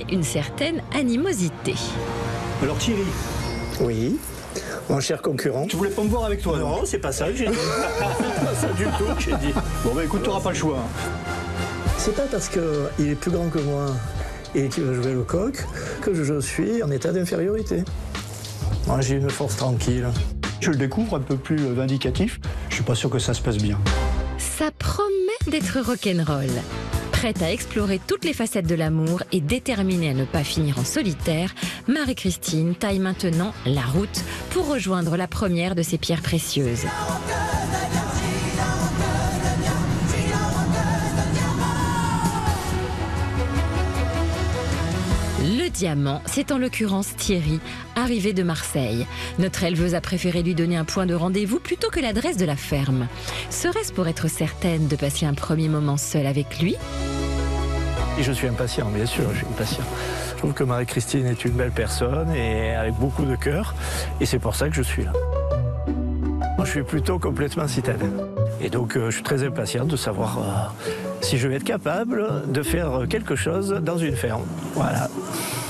une certaine animosité. Alors Thierry, Oui, mon cher concurrent. tu voulais pas me voir avec toi? Non, c'est pas ça que j'ai dit. C'est pas ça du tout que j'ai dit. Bon bah écoute, t'auras pas le choix. C'est pas parce qu'il est plus grand que moi et qu'il veut jouer le coq que je suis en état d'infériorité. Moi, j'ai une force tranquille. Je le découvre un peu plus vindicatif. Je suis pas sûr que ça se passe bien. Ça promet d'être rock'n'roll. Prête à explorer toutes les facettes de l'amour et déterminée à ne pas finir en solitaire, Marie-Christine taille maintenant la route pour rejoindre la première de ses pierres précieuses. Le diamant, c'est en l'occurrence Thierry, arrivé de Marseille. Notre éleveuse a préféré lui donner un point de rendez-vous plutôt que l'adresse de la ferme. Serait-ce pour être certaine de passer un premier moment seul avec lui ? Et je suis impatient, bien sûr, je suis impatient. Je trouve que Marie-Christine est une belle personne et avec beaucoup de cœur. Et c'est pour ça que je suis là. Moi, je suis plutôt complètement citadin. Et donc, je suis très impatient de savoir si je vais être capable de faire quelque chose dans une ferme. Voilà.